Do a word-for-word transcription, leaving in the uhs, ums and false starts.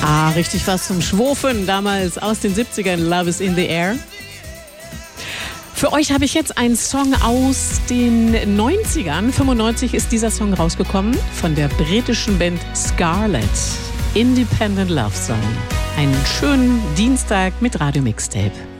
Ah, richtig was zum Schwurfen. Damals aus den siebzigern, Love is in the Air. Für euch habe ich jetzt einen Song aus den neunzigern. fünfundneunzig ist dieser Song rausgekommen von der britischen Band Scarlet. Independent Love Song. Einen schönen Dienstag mit Radio Mixtape.